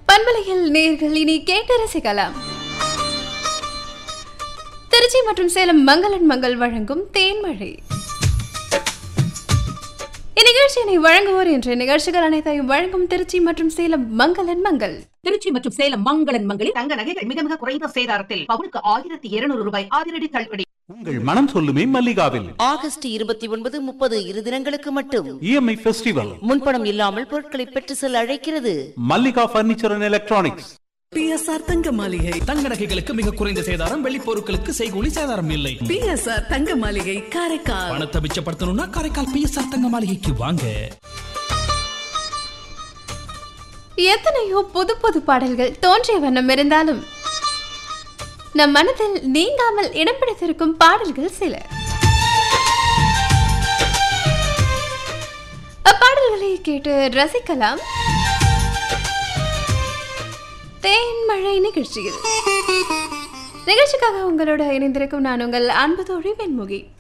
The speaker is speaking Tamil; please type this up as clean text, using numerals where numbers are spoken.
பண்பலையில் நேர்கள் இனி கேட்டு ரசிக்கலாம். திருச்சி மற்றும் சேலம் மங்களன் மங்கள் வழங்கும் தேன்மழை. இந்நிகழ்ச்சியினை வழங்குவோர் என்ற நிகழ்ச்சிகள் அனைத்தையும் வழங்கும் திருச்சி மற்றும் சேலம் மங்களன் மங்கள். திருச்சி மற்றும் சேலம் மங்களன் மங்களில் தங்க நகைகள் மிக மிக குறைந்த சேதாரத்தில் பவுனுக்கு 1200 ரூபாய் அதிரடி தள்ளுபடி. உங்கள் மனம் சொல்லுமே மல்லிகாவில் ஆகஸ்ட் 29, 30 இரு தினங்களுக்கு மட்டும் இஎம்ஐ ஃபெஸ்டிவல். முன்பணம் இல்லாமல் பொருட்களை பெற்று செல்ல அழைக்கிறது Mallika furniture and electronics. PSR தங்க மாளிகை. தங்க நகைகளுக்கு மிக குறைந்த சேதாரம், வெள்ளி பொருட்களுக்கு செய்கூலி சேதாரம் இல்லை. பிஎஸ்ஆர் தங்க மாளிகை காரைக்கால். பணத்தை மிச்சப்படுத்தணும்னா காரைக்கால் பிஎஸ்ஆர் தங்க மாளிகைக்கு வாங்க. எத்தனையோ புது புது பாடல்கள் தோன்றிய வண்ணம் இருந்தாலும் நம் மனதில் நீங்காமல் இடம் பிடித்திருக்கும் பாடல்கள் சில. அப்பாடல்களை கேட்டு ரசிக்கலாம் தேன்மழை நிகழ்ச்சியில். நிகழ்ச்சிக்காக உங்களோட இணைந்திருக்கும் நான் உங்கள் அன்பு தோழி வெண்முகி.